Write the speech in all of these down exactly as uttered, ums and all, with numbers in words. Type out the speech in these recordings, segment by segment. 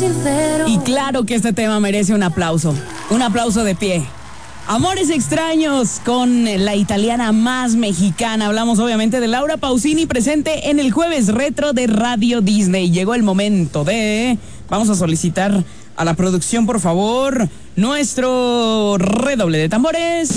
sincero. Y claro que este tema merece un aplauso, un aplauso de pie. Amores extraños con la italiana más mexicana. Hablamos obviamente de Laura Pausini, presente en el Jueves Retro de Radio Disney. Llegó el momento de... Vamos a solicitar a la producción, por favor, nuestro redoble de tambores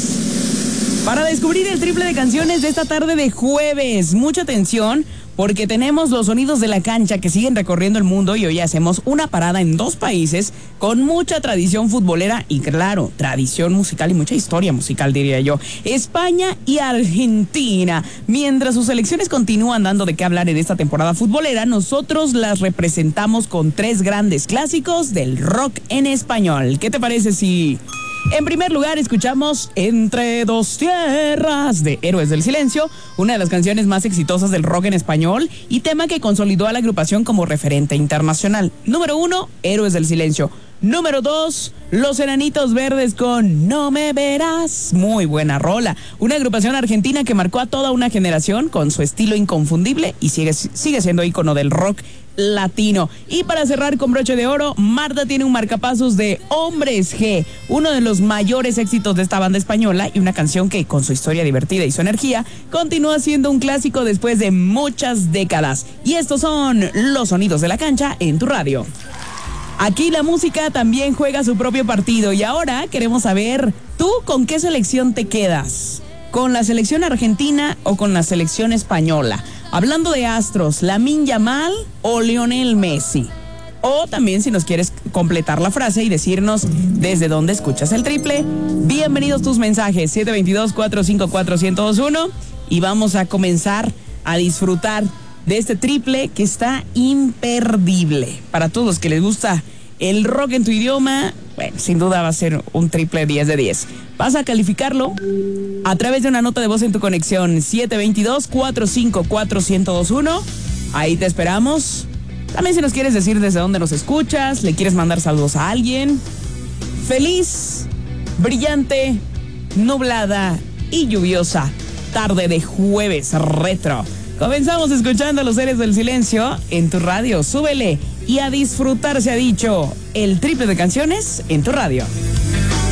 para descubrir el triple de canciones de esta tarde de jueves. Mucha atención, porque tenemos los sonidos de la cancha que siguen recorriendo el mundo y hoy hacemos una parada en dos países con mucha tradición futbolera y, claro, tradición musical y mucha historia musical, diría yo. España y Argentina. Mientras sus selecciones continúan dando de qué hablar en esta temporada futbolera, nosotros las representamos con tres grandes clásicos del rock en español. ¿Qué te parece si... En primer lugar, escuchamos Entre dos tierras de Héroes del Silencio, una de las canciones más exitosas del rock en español y tema que consolidó a la agrupación como referente internacional. Número uno, Héroes del Silencio. Número dos, Los Enanitos Verdes con No Me Verás. Muy buena rola. Una agrupación argentina que marcó a toda una generación con su estilo inconfundible y sigue, sigue siendo ícono del rock latino. Y para cerrar con broche de oro, Marta tiene un marcapasos de Hombres G, uno de los mayores éxitos de esta banda española y una canción que, con su historia divertida y su energía, continúa siendo un clásico después de muchas décadas. Y estos son los sonidos de la cancha en tu radio. Aquí la música también juega su propio partido y ahora queremos saber, ¿tú con qué selección te quedas? ¿Con la selección argentina o con la selección española? Hablando de astros, ¿Lamine Yamal o Lionel Messi? O también, si nos quieres completar la frase y decirnos desde dónde escuchas el triple, bienvenidos tus mensajes, siete dos dos, cuatro cinco cuatro, uno cero dos uno, y vamos a comenzar a disfrutar de este triple que está imperdible. Para todos los que les gusta el rock en tu idioma, bueno, sin duda va a ser un triple diez de diez. Vas a calificarlo a través de una nota de voz en tu conexión siete dos dos, cuatro cinco cuatro, uno cero dos uno. Ahí te esperamos. También si nos quieres decir desde dónde nos escuchas, le quieres mandar saludos a alguien. Feliz, brillante, nublada y lluviosa tarde de Jueves Retro. Comenzamos escuchando a Los Héroes del Silencio en tu radio. Súbele y a disfrutar, se ha dicho, el triple de canciones en tu radio.